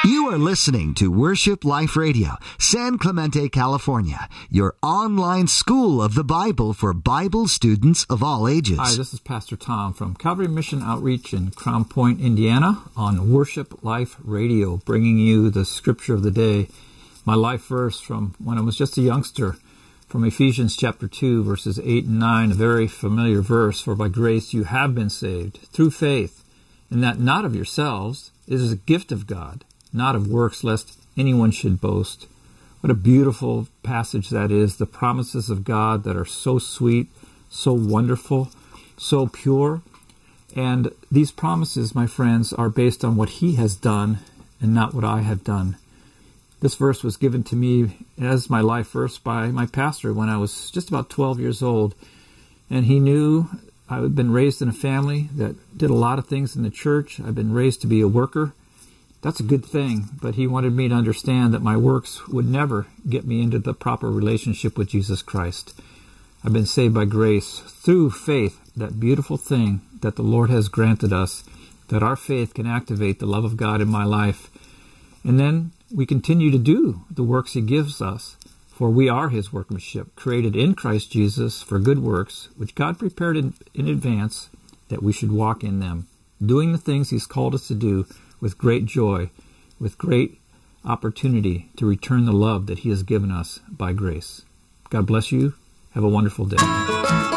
You are listening to Worship Life Radio, San Clemente, California, your online school of the Bible for Bible students of all ages. Hi, this is Pastor Tom from Calvary Mission Outreach in Crown Point, Indiana, on Worship Life Radio, bringing you the scripture of the day, my life verse from when I was just a youngster, from Ephesians chapter 2, verses 8 and 9, a very familiar verse. For by grace you have been saved, through faith, and that not of yourselves, it is a gift of God, not of works, lest anyone should boast. What a beautiful passage that is, the promises of God that are so sweet, so wonderful, so pure. And these promises, my friends, are based on what He has done and not what I have done. This verse was given to me as my life verse by my pastor when I was just about 12 years old. And he knew I had been raised in a family that did a lot of things in the church. I've been raised to be a worker. That's a good thing, but he wanted me to understand that my works would never get me into the proper relationship with Jesus Christ. I've been saved by grace through faith, that beautiful thing that the Lord has granted us, that our faith can activate the love of God in my life. And then we continue to do the works He gives us, for we are His workmanship, created in Christ Jesus for good works, which God prepared in advance that we should walk in them, doing the things He's called us to do, with great joy, with great opportunity to return the love that He has given us by grace. God bless you. Have a wonderful day.